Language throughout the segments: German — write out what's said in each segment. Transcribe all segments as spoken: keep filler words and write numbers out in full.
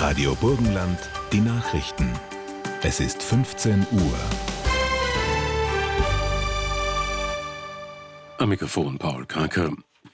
Radio Burgenland, die Nachrichten. Es ist fünfzehn Uhr. Am Mikrofon Paul Kraker.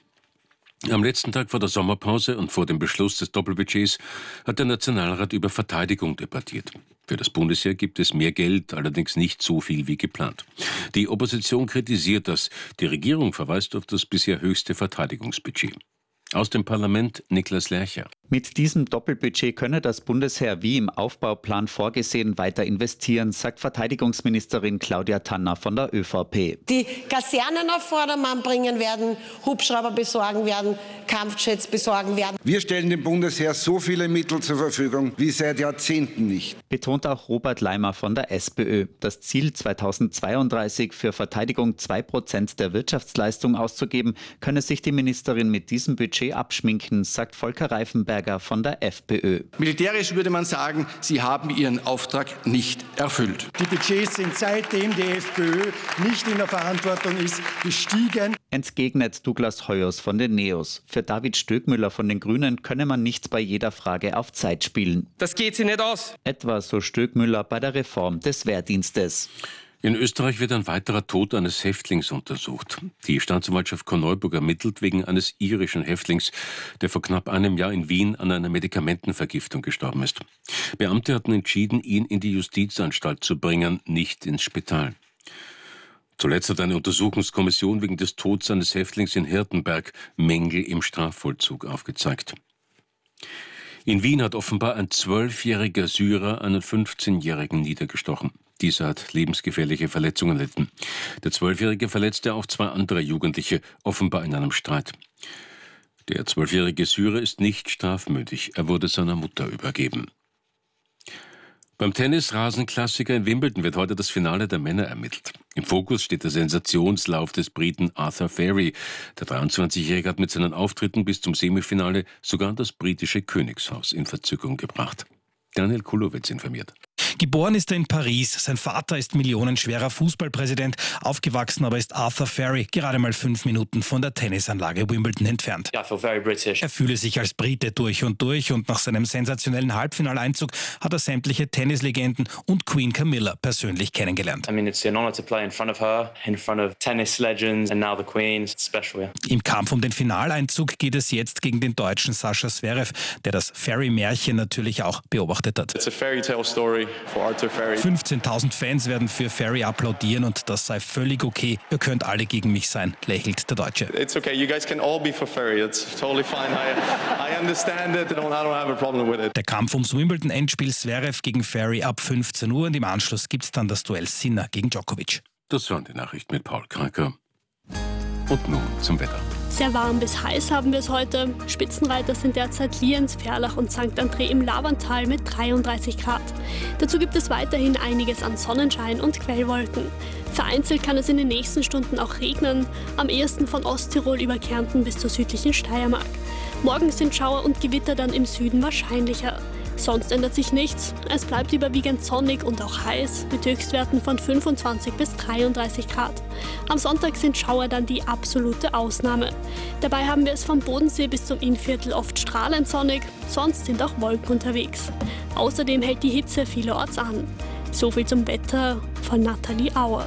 Am letzten Tag vor der Sommerpause und vor dem Beschluss des Doppelbudgets hat der Nationalrat über Verteidigung debattiert. Für das Bundesheer gibt es mehr Geld, allerdings nicht so viel wie geplant. Die Opposition kritisiert das. Die Regierung verweist auf das bisher höchste Verteidigungsbudget. Aus dem Parlament Niklas Lercher. Mit diesem Doppelbudget könne das Bundesheer wie im Aufbauplan vorgesehen weiter investieren, sagt Verteidigungsministerin Claudia Tanner von der ÖVP. Die Kasernen auf Vordermann bringen werden, Hubschrauber besorgen werden, Kampfjets besorgen werden. Wir stellen dem Bundesheer so viele Mittel zur Verfügung wie seit Jahrzehnten nicht. Betont auch Robert Leimer von der SPÖ. Das Ziel, zweitausendzweiunddreißig für Verteidigung zwei Prozent der Wirtschaftsleistung auszugeben, könne sich die Ministerin mit diesem Budget abschminken, sagt Volker Reifenberger von der FPÖ. Militärisch würde man sagen, sie haben ihren Auftrag nicht erfüllt. Die Budgets sind seitdem die FPÖ nicht in der Verantwortung ist, gestiegen. Entgegnet Douglas Hoyos von den Neos. Für David Stöckmüller von den Grünen könne man nichts bei jeder Frage auf Zeit spielen. Das geht sie nicht aus. Etwa so Stöckmüller bei der Reform des Wehrdienstes. In Österreich wird ein weiterer Tod eines Häftlings untersucht. Die Staatsanwaltschaft Korneuburg ermittelt wegen eines irischen Häftlings, der vor knapp einem Jahr in Wien an einer Medikamentenvergiftung gestorben ist. Beamte hatten entschieden, ihn in die Justizanstalt zu bringen, nicht ins Spital. Zuletzt hat eine Untersuchungskommission wegen des Todes eines Häftlings in Hirtenberg Mängel im Strafvollzug aufgezeigt. In Wien hat offenbar ein zwölfjähriger Syrer einen fünfzehnjährigen niedergestochen. Dieser hat lebensgefährliche Verletzungen erlitten. Der Zwölfjährige verletzte auch zwei andere Jugendliche, offenbar in einem Streit. Der zwölfjährige Syrer ist nicht strafmündig. Er wurde seiner Mutter übergeben. Beim Tennis-Rasenklassiker in Wimbledon wird heute das Finale der Männer ermittelt. Im Fokus steht der Sensationslauf des Briten Arthur Feri. Der dreiundzwanzigjährige hat mit seinen Auftritten bis zum Semifinale sogar das britische Königshaus in Verzückung gebracht. Daniel Kulowitz informiert. Geboren ist er in Paris. Sein Vater ist millionenschwerer Fußballpräsident. Aufgewachsen aber ist Arthur Feri gerade mal fünf Minuten von der Tennisanlage Wimbledon entfernt. I feel very British. Er fühle sich als Brite durch und durch und nach seinem sensationellen Halbfinaleinzug hat er sämtliche Tennislegenden und Queen Camilla persönlich kennengelernt. I mean, it's an honor to play in front of her, in front of tennis legends and now the Queen. It's special, yeah. Im Kampf um den Finaleinzug geht es jetzt gegen den Deutschen Sascha Zverev, der das Feri-Märchen natürlich auch beobachtet hat. It's a fairy tale story. fünfzehntausend Fans werden für Feri applaudieren und das sei völlig okay. Ihr könnt alle gegen mich sein, lächelt der Deutsche. It's okay, you guys can all be for Feri. It's totally fine. I, I understand it. I don't, I don't have a problem with it. Der Kampf ums Wimbledon-Endspiel Zverev gegen Feri ab fünfzehn Uhr und im Anschluss gibt es dann das Duell Sinner gegen Djokovic. Das waren die Nachrichten mit Paul Kraker. Und nun zum Wetter. Sehr warm bis heiß haben wir es heute. Spitzenreiter sind derzeit Lienz, Ferlach und Sankt André im Lavantal mit dreiunddreißig Grad. Dazu gibt es weiterhin einiges an Sonnenschein und Quellwolken. Vereinzelt kann es in den nächsten Stunden auch regnen, am ehesten von Osttirol über Kärnten bis zur südlichen Steiermark. Morgen sind Schauer und Gewitter dann im Süden wahrscheinlicher. Sonst ändert sich nichts. Es bleibt überwiegend sonnig und auch heiß mit Höchstwerten von fünfundzwanzig bis dreiunddreißig Grad. Am Sonntag sind Schauer dann die absolute Ausnahme. Dabei haben wir es vom Bodensee bis zum Innviertel oft strahlend sonnig, sonst sind auch Wolken unterwegs. Außerdem hält die Hitze vielerorts an. So viel zum Wetter von Nathalie Auer.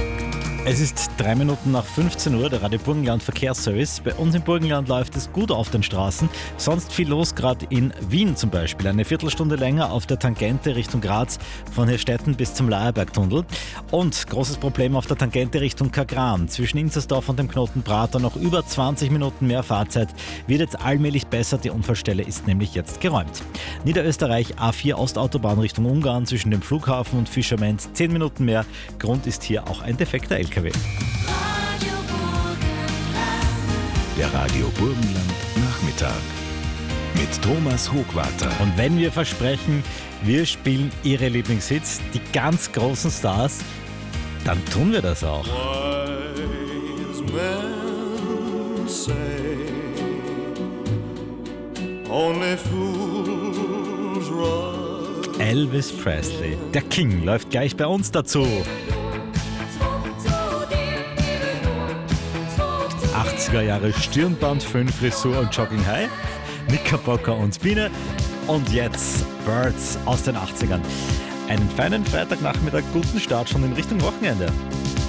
Es ist drei Minuten nach fünfzehn Uhr, der Radio Burgenland Verkehrsservice. Bei uns im Burgenland läuft es gut auf den Straßen. Sonst viel los, gerade in Wien zum Beispiel. Eine Viertelstunde länger auf der Tangente Richtung Graz von Hirstetten bis zum Leierbergtunnel. Und großes Problem auf der Tangente Richtung Kagran. Zwischen Inzersdorf und dem Knoten Prater noch über zwanzig Minuten mehr Fahrzeit. Wird jetzt allmählich besser, die Unfallstelle ist nämlich jetzt geräumt. Niederösterreich A vier Ostautobahn Richtung Ungarn zwischen dem Flughafen und Fischermenz zehn Minuten mehr. Grund ist hier auch ein defekter L K W. Der Radio Burgenland Nachmittag mit Thomas Hochwarter. Und wenn wir versprechen, wir spielen Ihre Lieblingshits, die ganz großen Stars, dann tun wir das auch. Wise men say, only fools rush. Elvis Presley, der King, läuft gleich bei uns dazu. achtziger Jahre Stirnband, Föhnfrisur und Jogging High, Knickerbocker und Biene. Und jetzt Birds aus den achtzigern. Einen feinen Freitagnachmittag, guten Start schon in Richtung Wochenende.